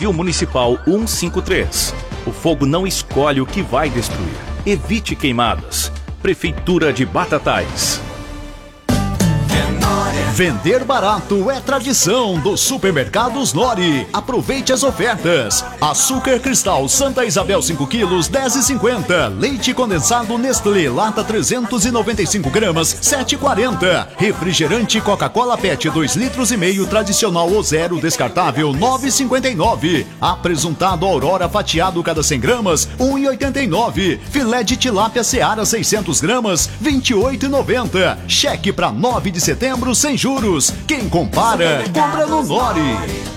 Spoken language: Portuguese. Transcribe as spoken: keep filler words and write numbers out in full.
Civil Municipal cento e cinquenta e três. O fogo não escolhe o que vai destruir. Evite queimadas. Prefeitura de Batatais. Vender barato é tradição dos supermercados Nori. Aproveite as ofertas. Açúcar cristal Santa Isabel cinco quilos, dez e cinquenta. Leite condensado Nestlé lata trezentos e noventa e cinco gramas, sete e quarenta. Refrigerante Coca-Cola Pet dois litros e meio tradicional ou zero descartável, nove e cinquenta e nove. Apresuntado Aurora fatiado cada cem gramas, um e oitenta e nove. Filé de tilápia Seara seiscentos gramas, vinte e oito e noventa. Cheque para nove de setembro sem juros. Quem compara, compra no Nori.